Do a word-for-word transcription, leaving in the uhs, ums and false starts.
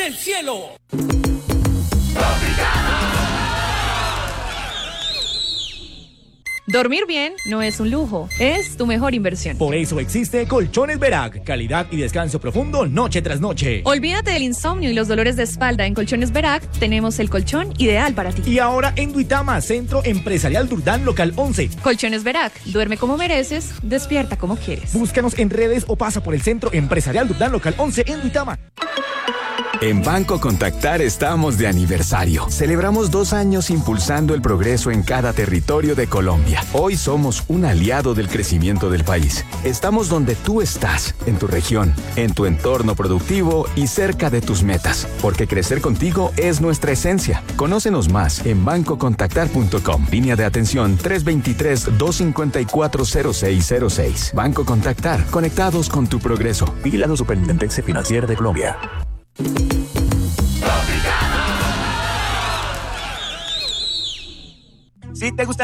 del cielo. Dormir bien no es un lujo, es tu mejor inversión. Por eso existe Colchones Verac, calidad y descanso profundo noche tras noche. Olvídate del insomnio y los dolores de espalda. En Colchones Verac tenemos el colchón ideal para ti. Y ahora en Duitama, Centro Empresarial Durdán Local once. Colchones Verac, duerme como mereces, despierta como quieres. Búscanos en redes o pasa por el Centro Empresarial Durdán Local once en Duitama. En Banco Contactar estamos de aniversario. Celebramos dos años impulsando el progreso en cada territorio de Colombia. Hoy somos un aliado del crecimiento del país. Estamos donde tú estás, en tu región, en tu entorno productivo y cerca de tus metas. Porque crecer contigo es nuestra esencia. Conócenos más en banco contactar punto com. Línea de atención tres dos tres, dos cinco cuatro, cero seis cero seis. Banco Contactar, conectados con tu progreso. Vigilado Superintendencia Financiera de Colombia. Si te gusta